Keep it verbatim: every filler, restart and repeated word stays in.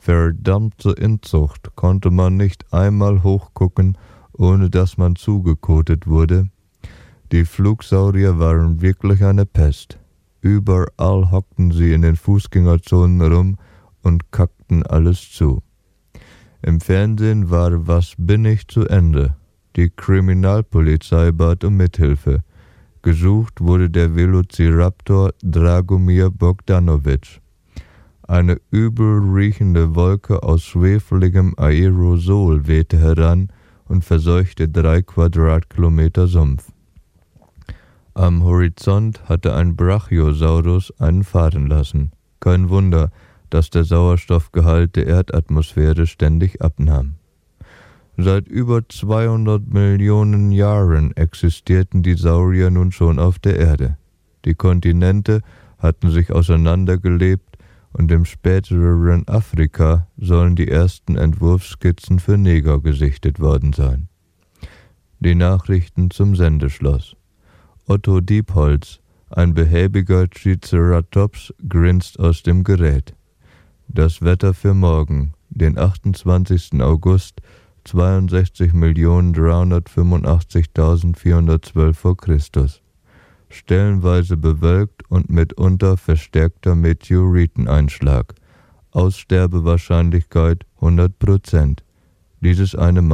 Verdammte Inzucht, konnte man nicht einmal hochgucken, ohne dass man zugekotet wurde. Die Flugsaurier waren wirklich eine Pest. Überall hockten sie in den Fußgängerzonen rum und kackten alles zu. Im Fernsehen war Was bin ich zu Ende. Die Kriminalpolizei bat um Mithilfe. Gesucht wurde der Velociraptor Dragomir Bogdanovic. Eine übel riechende Wolke aus schwefeligem Aerosol wehte heran und verseuchte drei Quadratkilometer Sumpf. Am Horizont hatte ein Brachiosaurus einen fahren lassen. Kein Wunder, dass der Sauerstoffgehalt der Erdatmosphäre ständig abnahm. Seit über zweihundert Millionen Jahren existierten die Saurier nun schon auf der Erde. Die Kontinente hatten sich auseinandergelebt und im späteren Afrika sollen die ersten Entwurfsskizzen für Neger gesichtet worden sein. Die Nachrichten zum Sendeschluss. Otto Diepholz, ein behäbiger Triceratops, grinst aus dem Gerät. Das Wetter für morgen, den achtundzwanzigsten August, zweiundsechzig Millionen dreihundertfünfundachtzigtausendvierhundertzwölf vor Christus. Stellenweise bewölkt und mitunter verstärkter Meteoriteneinschlag. Aussterbewahrscheinlichkeit hundert Prozent. Dieses eine